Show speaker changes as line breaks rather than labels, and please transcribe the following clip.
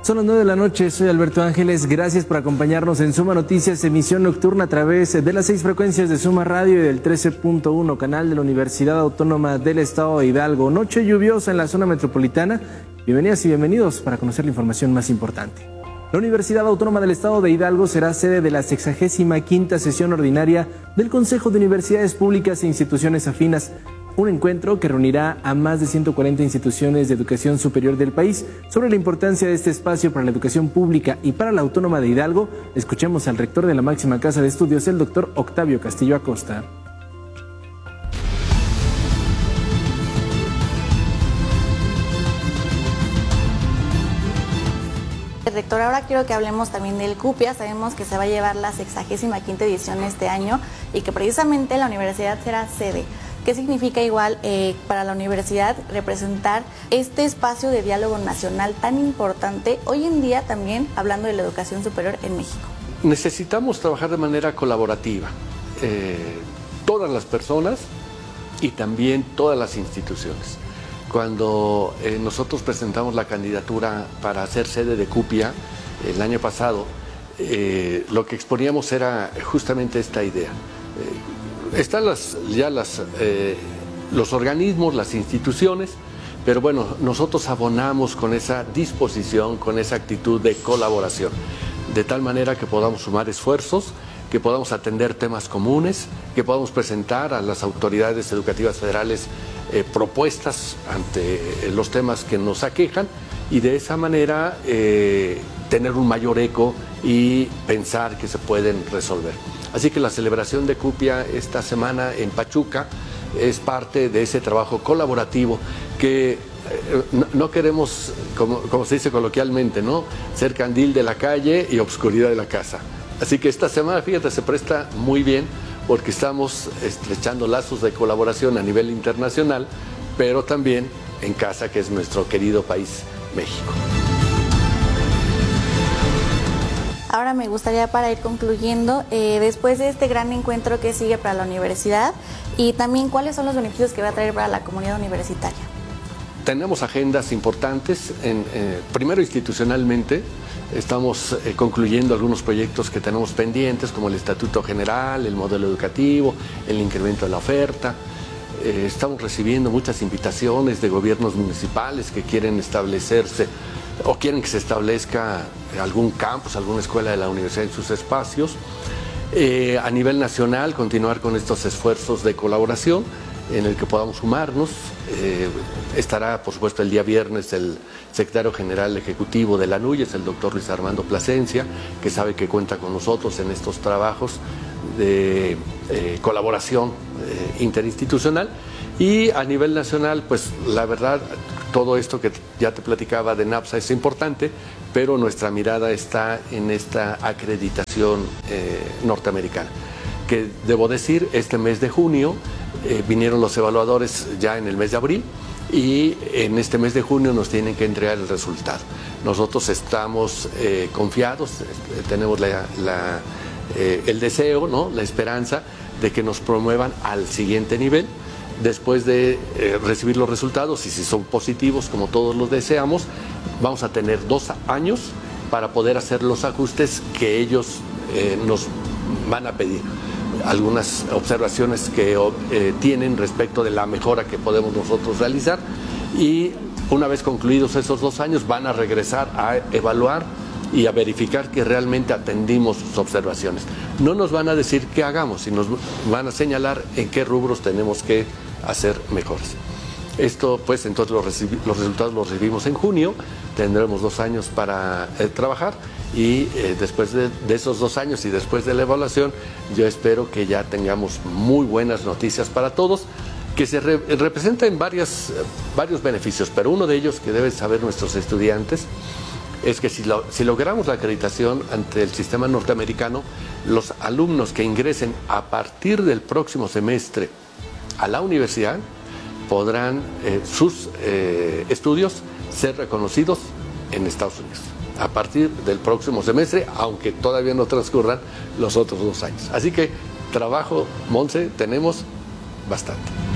Son las 9 de la noche, soy Alberto Ángeles, gracias por acompañarnos en Suma Noticias, emisión nocturna a través de las 6 frecuencias de Suma Radio y del 13.1 canal de la Universidad Autónoma del Estado de Hidalgo. Noche lluviosa en la zona metropolitana, bienvenidas y bienvenidos para conocer la información más importante. La Universidad Autónoma del Estado de Hidalgo será sede de la 65ª sesión ordinaria del Consejo de Universidades Públicas e Instituciones Afinas, un encuentro que reunirá a más de 140 instituciones de educación superior del país. Sobre la importancia de este espacio para la educación pública y para la Autónoma de Hidalgo, escuchemos al rector de la máxima casa de estudios, el doctor Octavio Castillo Acosta.
Rector, ahora quiero que hablemos también del CUPIA. Sabemos que se va a llevar la 65ª edición este año y que precisamente la universidad será sede. ¿Qué significa igual para la universidad representar este espacio de diálogo nacional tan importante hoy en día también hablando de la educación superior en México?
Necesitamos trabajar de manera colaborativa, todas las personas y también todas las instituciones. Cuando nosotros presentamos la candidatura para ser sede de CUPIA el año pasado, lo que exponíamos era justamente esta idea. Están los organismos, las instituciones, pero bueno, nosotros abonamos con esa disposición, con esa actitud de colaboración, de tal manera que podamos sumar esfuerzos, que podamos atender temas comunes, que podamos presentar a las autoridades educativas federales propuestas ante los temas que nos aquejan y de esa manera tener un mayor eco y pensar que se pueden resolver. Así que la celebración de CUPIA esta semana en Pachuca es parte de ese trabajo colaborativo que no queremos, como se dice coloquialmente, ¿no?, ser candil de la calle y obscuridad de la casa. Así que esta semana, fíjate, se presta muy bien porque estamos estrechando lazos de colaboración a nivel internacional, pero también en casa, que es nuestro querido país, México.
Ahora me gustaría, para ir concluyendo, después de este gran encuentro que sigue para la universidad y también cuáles son los beneficios que va a traer para la comunidad universitaria.
Tenemos agendas importantes, primero institucionalmente, estamos concluyendo algunos proyectos que tenemos pendientes, como el Estatuto General, el modelo educativo, el incremento de la oferta. Estamos recibiendo muchas invitaciones de gobiernos municipales que quieren establecerse o quieren que se establezca algún campus, alguna escuela de la universidad en sus espacios. A nivel nacional, continuar con estos esfuerzos de colaboración en el que podamos sumarnos. Estará, por supuesto, el día viernes el secretario general ejecutivo de la NUYES, el doctor Luis Armando Plasencia, que sabe que cuenta con nosotros en estos trabajos de colaboración interinstitucional. Y a nivel nacional, pues la verdad, todo esto que ya te platicaba de NAPSA es importante, pero nuestra mirada está en esta acreditación norteamericana, que debo decir, este mes de junio vinieron los evaluadores ya en el mes de abril y en este mes de junio nos tienen que entregar el resultado. Nosotros estamos confiados, tenemos el deseo, ¿no?, la esperanza de que nos promuevan al siguiente nivel después de recibir los resultados, y si son positivos, como todos los deseamos, vamos a tener 2 años para poder hacer los ajustes que ellos nos van a pedir. Algunas observaciones que tienen respecto de la mejora que podemos nosotros realizar, y una vez concluidos esos 2 años van a regresar a evaluar y a verificar que realmente atendimos sus observaciones. No nos van a decir qué hagamos, sino nos van a señalar en qué rubros tenemos que hacer mejores. Esto, pues, entonces los resultados los recibimos en junio, tendremos 2 años para trabajar y después de esos 2 años y después de la evaluación, yo espero que ya tengamos muy buenas noticias para todos, que se representan varios beneficios, pero uno de ellos que deben saber nuestros estudiantes es que si logramos la acreditación ante el sistema norteamericano, los alumnos que ingresen a partir del próximo semestre a la universidad podrán sus estudios ser reconocidos en Estados Unidos a partir del próximo semestre, aunque todavía no transcurran los otros 2 años. Así que trabajo, Monse, tenemos bastante.